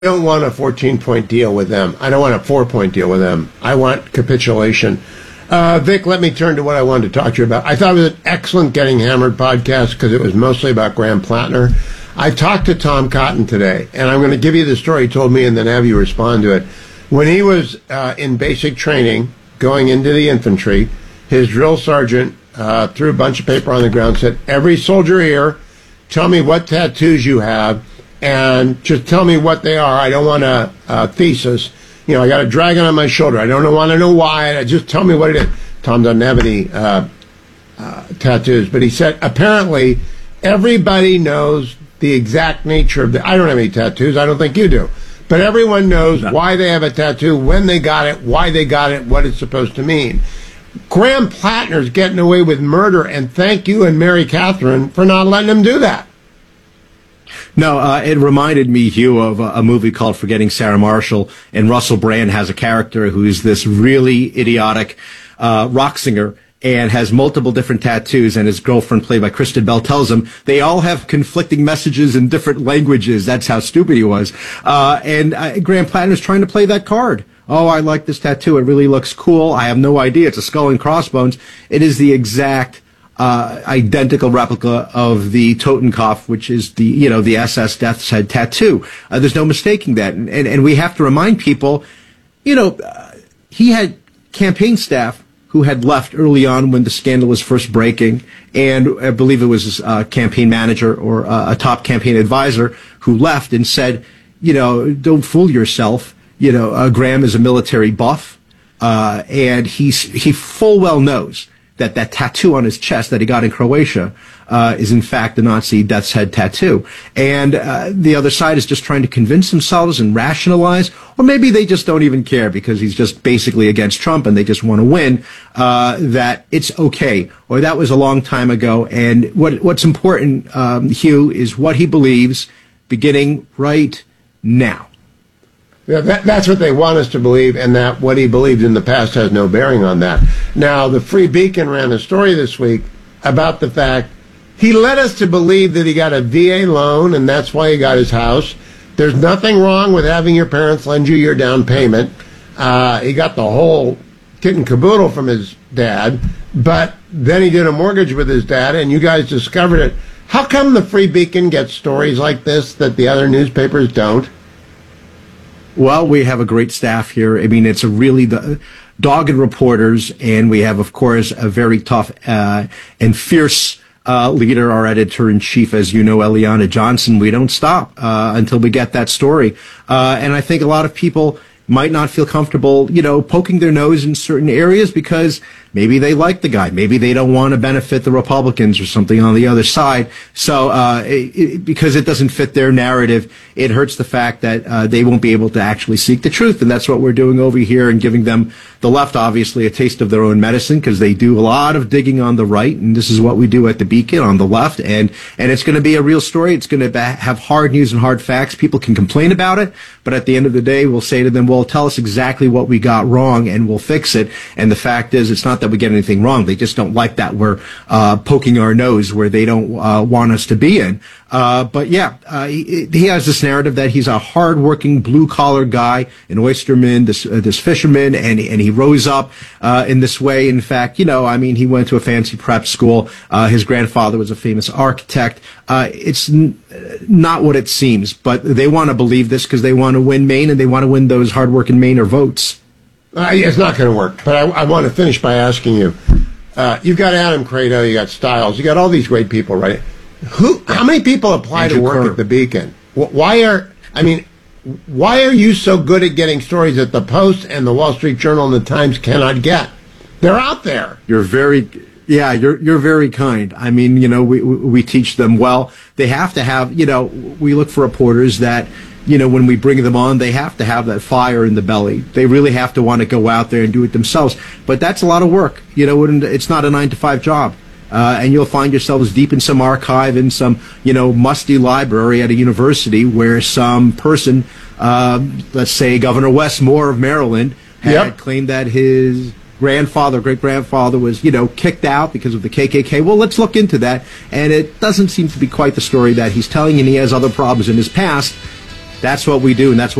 don't want a 14-point deal with them. I don't want a 4-point deal with them. I want capitulation. Vic, let me turn to what I wanted to talk to you about. I thought it was an excellent Getting Hammered podcast because it was mostly about Graham Plattner. I talked to Tom Cotton today, and I'm going to give you the story he told me and then have you respond to it. When he was in basic training, going into the infantry, his drill sergeant threw a bunch of paper on the ground, said, every soldier here, tell me what tattoos you have, and just tell me what they are. I don't want a thesis. You know, I got a dragon on my shoulder. I don't want to know why. Just tell me what it is. Tom doesn't have any tattoos, but he said apparently everybody knows the exact nature of the. I don't have any tattoos. I don't think you do, but everyone knows why they have a tattoo, when they got it, why they got it, what it's supposed to mean. Graham Plattner's getting away with murder, and thank you and Mary Catherine for not letting him do that. No, it reminded me, Hugh, of a movie called Forgetting Sarah Marshall, and Russell Brand has a character who's this really idiotic rock singer and has multiple different tattoos, and his girlfriend, played by Kristen Bell, tells him they all have conflicting messages in different languages. That's how stupid he was. And Graham Plattner's trying to play that card. Oh, I like this tattoo. It really looks cool. I have no idea. It's a skull and crossbones. It is the exact identical replica of the Totenkopf, which is the SS Death's Head tattoo. There's no mistaking that. And we have to remind people, he had campaign staff who had left early on when the scandal was first breaking, and I believe it was his campaign manager or a top campaign advisor who left and said, don't fool yourself. Graham is a military buff, and he full well knows that tattoo on his chest that he got in Croatia is in fact the Nazi Death's Head tattoo. And the other side is just trying to convince themselves and rationalize, or maybe they just don't even care because he's just basically against Trump and they just want to win, that it's okay, or that was a long time ago. And what's important, Hugh, is what he believes beginning right now. Yeah, that's what they want us to believe, and that what he believed in the past has no bearing on that. Now, the Free Beacon ran a story this week about the fact he led us to believe that he got a VA loan, and that's why he got his house. There's nothing wrong with having your parents lend you your down payment. He got the whole kit and caboodle from his dad, but then he did a mortgage with his dad, and you guys discovered it. How come the Free Beacon gets stories like this that the other newspapers don't? Well, we have a great staff here. I mean, it's a really dogged reporters, and we have, of course, a very tough and fierce leader, our editor-in-chief, as you know, Eliana Johnson. We don't stop until we get that story. And I think a lot of people might not feel comfortable, poking their nose in certain areas because maybe they like the guy. Maybe they don't want to benefit the Republicans or something on the other side. So because it doesn't fit their narrative, it hurts the fact that they won't be able to actually seek the truth. And that's what we're doing over here, and giving them, the left, obviously, a taste of their own medicine, because they do a lot of digging on the right. And this is what we do at the Beacon on the left. And it's going to be a real story. It's going to have hard news and hard facts. People can complain about it, but at the end of the day, we'll say to them, well, tell us exactly what we got wrong and we'll fix it. And the fact is, it's not that we get anything wrong. They just don't like that we're poking our nose where they don't want us to be in. But yeah, he has this narrative that he's a hard-working, blue-collar guy, an oysterman, this fisherman, and he rose up in this way. In fact, he went to a fancy prep school. His grandfather was a famous architect. It's not what it seems, but they want to believe this because they want to win Maine, and they want to win those hard-working Mainer votes. It's not going to work, but I want to finish by asking you. You've got Adam Credo, you got Stiles, you got all these great people, right? How many people apply to work at the Beacon? Why are you so good at getting stories that the Post and the Wall Street Journal and the Times cannot get? They're out there. You're very kind. I mean, we teach them well. They have to have, we look for reporters that, when we bring them on, they have to have that fire in the belly. They really have to want to go out there and do it themselves. But that's a lot of work. It's not a 9-to-5 job. And you'll find yourselves deep in some archive, in some, musty library at a university where some person, let's say Governor Wes Moore of Maryland, had claimed that his great-grandfather was, kicked out because of the KKK. Well, let's look into that. And it doesn't seem to be quite the story that he's telling, and he has other problems in his past. That's what we do, and that's